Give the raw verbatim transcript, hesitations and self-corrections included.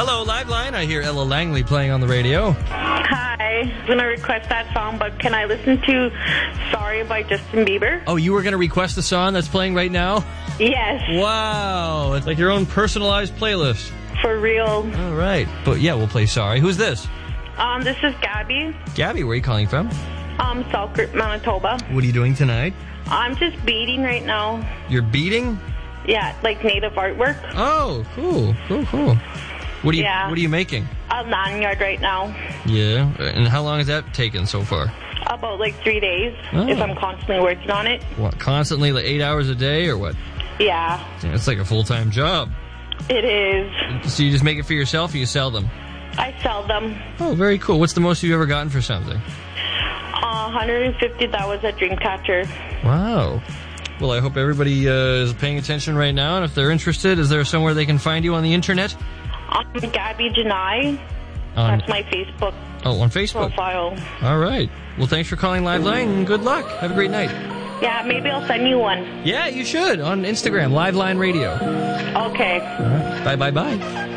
Hello, Liveline. I hear Ella Langley playing on the radio. Hi. I'm going to request that song, but can I listen to Sorry by Justin Bieber? Oh, you were going to request the song that's playing right now? Yes. Wow. It's like your own personalized playlist. For real. All right. But yeah, we'll play Sorry. Who's this? Um, this is Gabby. Gabby, where are you calling from? Um, Selkirk, Manitoba. What are you doing tonight? I'm just beading right now. You're beading? Yeah, like native artwork. Oh, cool. Cool, cool. What are you, yeah. what are you making? A lanyard right now. Yeah. And how long has that taken so far? About like three days, oh. if I'm constantly working on it. What, constantly, like eight hours a day, or what? Yeah. yeah it's like a full-time job. It is. So you just make it for yourself, or you sell them? I sell them. Oh, very cool. What's the most you've ever gotten for something? Uh, one hundred fifty dollars at Dreamcatcher. Wow. Well, I hope everybody uh, is paying attention right now, and if they're interested, is there somewhere they can find you on the internet? Um, Gabby Janai. On, That's my Facebook. Oh, on Facebook. Profile. All right. Well, thanks for calling Liveline, and good luck. Have a great night. Yeah, maybe I'll send you one. Yeah, you should, on Instagram, Liveline Radio. Okay. All right. Bye, bye, bye.